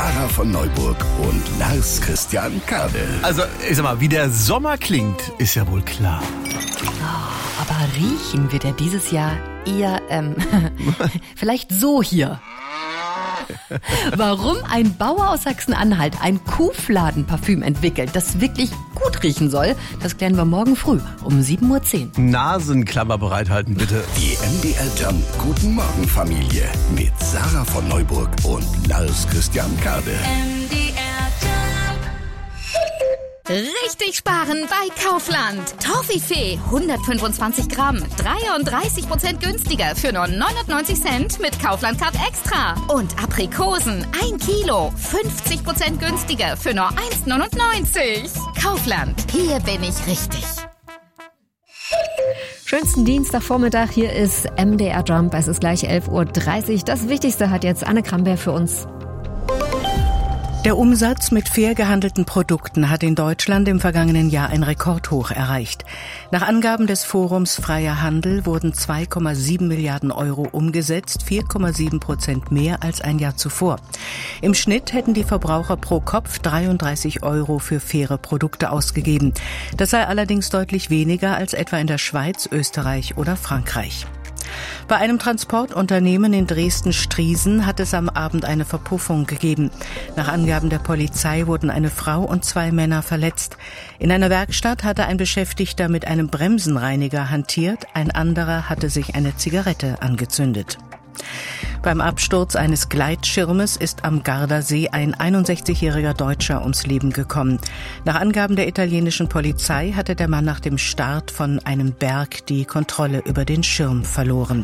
Sarah von Neuburg und Lars Christian Kade. Also, ich sag mal, wie der Sommer klingt, ist ja wohl klar. Aber riechen wird er dieses Jahr eher, vielleicht so hier. Warum ein Bauer aus Sachsen-Anhalt ein Kuhfladenparfüm entwickelt, das wirklich gut riechen soll, das klären wir morgen früh um 7.10 Uhr. Nasenklammer bereithalten, bitte. Die MDR Jump Guten Morgen Familie mit Sarah von Neuburg und Lars Christian Kade. Richtig sparen bei Kaufland. Toffifee 125 Gramm, 33% günstiger für nur 99 Cent mit Kaufland Card Extra. Und Aprikosen 1 Kilo, 50% günstiger für nur 1,99. Kaufland, hier bin ich richtig. Schönsten Dienstagvormittag, hier ist MDR Jump. Es ist gleich 11.30 Uhr. Das Wichtigste hat jetzt Anne Kramberg für uns. Der Umsatz mit fair gehandelten Produkten hat in Deutschland im vergangenen Jahr ein Rekordhoch erreicht. Nach Angaben des Forums Freier Handel wurden 2,7 Milliarden Euro umgesetzt, 4,7% mehr als ein Jahr zuvor. Im Schnitt hätten die Verbraucher pro Kopf 33 Euro für faire Produkte ausgegeben. Das sei allerdings deutlich weniger als etwa in der Schweiz, Österreich oder Frankreich. Bei einem Transportunternehmen in Dresden-Striesen hat es am Abend eine Verpuffung gegeben. Nach Angaben der Polizei wurden eine Frau und 2 Männer verletzt. In einer Werkstatt hatte ein Beschäftigter mit einem Bremsenreiniger hantiert, ein anderer hatte sich eine Zigarette angezündet. Beim Absturz eines Gleitschirmes ist am Gardasee ein 61-jähriger Deutscher ums Leben gekommen. Nach Angaben der italienischen Polizei hatte der Mann nach dem Start von einem Berg die Kontrolle über den Schirm verloren.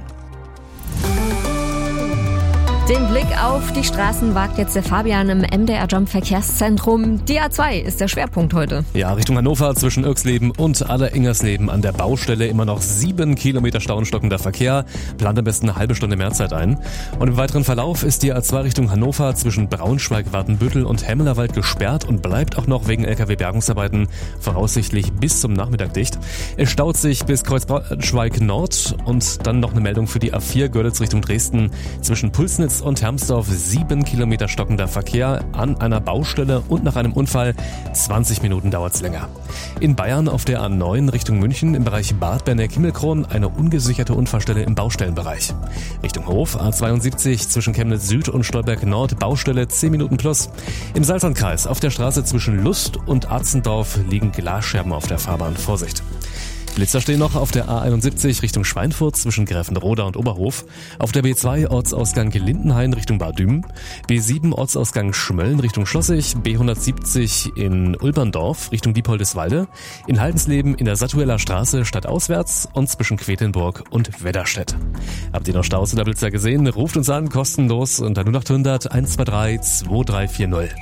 Den Blick auf die Straßen wagt jetzt der Fabian im MDR Jump Verkehrszentrum. Die A2 ist der Schwerpunkt heute. Ja, Richtung Hannover zwischen Irxleben und Alleringersleben an der Baustelle immer noch 7 Kilometer Stau und stockender Verkehr. Plant am besten eine halbe Stunde Mehrzeit ein. Und im weiteren Verlauf ist die A2 Richtung Hannover zwischen Braunschweig, Watenbüttel und Hemmelerwald gesperrt und bleibt auch noch wegen LKW-Bergungsarbeiten voraussichtlich bis zum Nachmittag dicht. Es staut sich bis Kreuz Braunschweig Nord und dann noch eine Meldung für die A4 Görlitz Richtung Dresden zwischen Pulsnitz und Hermsdorf 7 Kilometer stockender Verkehr an einer Baustelle und nach einem Unfall 20 Minuten dauert's länger. In Bayern auf der A9 Richtung München im Bereich Bad Berneck-Himmelkron eine ungesicherte Unfallstelle im Baustellenbereich. Richtung Hof A72 zwischen Chemnitz Süd und Stolberg Nord Baustelle 10 Minuten plus. Im Salzlandkreis auf der Straße zwischen Lust und Arzendorf liegen Glasscherben auf der Fahrbahn. Vorsicht! Blitzer stehen noch auf der A71 Richtung Schweinfurt zwischen Gräfenroda und Oberhof, auf der B2 Ortsausgang Lindenhain Richtung Bad Düm, B7 Ortsausgang Schmölln Richtung Schlossig, B170 in Ulberndorf Richtung Diepoldeswalde, in Haldensleben in der Sattueller Straße stadtauswärts und zwischen Quedlinburg und Wedderstedt. Habt ihr noch Staus oder Blitzer gesehen? Ruft uns an, kostenlos unter 0800 123 2340.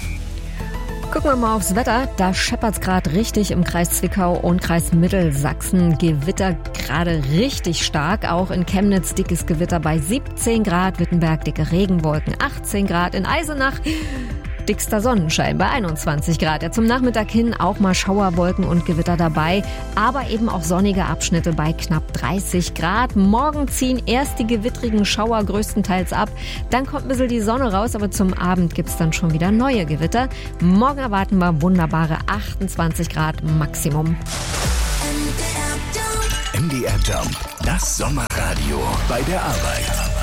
Gucken wir mal aufs Wetter. Da scheppert's gerade richtig im Kreis Zwickau und Kreis Mittelsachsen. Gewitter gerade richtig stark. Auch in Chemnitz dickes Gewitter bei 17 Grad. Wittenberg dicke Regenwolken 18 Grad. In Eisenach dickster Sonnenschein bei 21 Grad. Ja, zum Nachmittag hin auch mal Schauerwolken und Gewitter dabei, aber eben auch sonnige Abschnitte bei knapp 30 Grad. Morgen ziehen erst die gewittrigen Schauer größtenteils ab. Dann kommt ein bisschen die Sonne raus, aber zum Abend gibt's dann schon wieder neue Gewitter. Morgen erwarten wir wunderbare 28 Grad Maximum. MDR Jump, das Sommerradio bei der Arbeit.